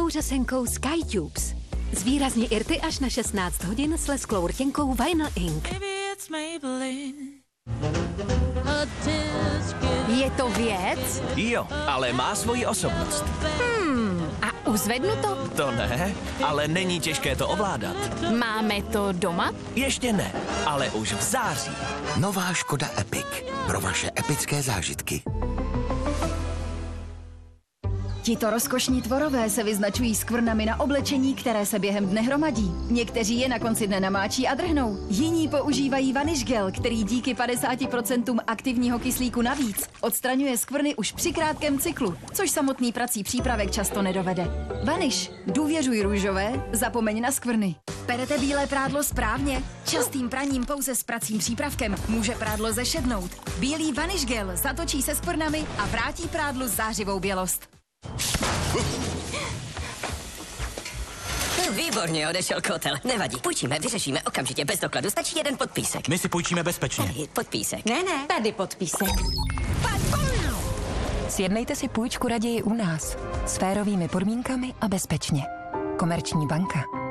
řasenkou SkyTubes. Zvýrazně irty až na 16 hodin s lesklou rtěnkou Vinyl Ink. Je to věc? Jo, ale má svoji osobnost. A uzvednu to? To ne, ale není těžké to ovládat. Máme to doma? Ještě ne, ale už v září. Nová Škoda Epic. Pro vaše epické zážitky. Tito rozkošní tvorové se vyznačují skvrnami na oblečení, které se během dne hromadí. Někteří je na konci dne namáčí a drhnou. Jiní používají Vanish Gel, který díky 50% aktivního kyslíku navíc odstraňuje skvrny už při krátkém cyklu, což samotný prací přípravek často nedovede. Vanish, důvěřuj růžové, zapomeň na skvrny. Perete bílé prádlo správně? Častým praním pouze s pracím přípravkem může prádlo zešednout. Bílý Vanish Gel zatočí se skvrnami a vrátí prádlu zářivou bělost. Výborně, odešel kotel. Nevadí, půjčíme, vyřešíme okamžitě, bez dokladu, stačí jeden podpísek. My si půjčíme bezpečně. Tady podpísek. Ne, tady podpísek. Sjednejte si půjčku raději u nás. S férovými podmínkami a bezpečně. Komerční banka.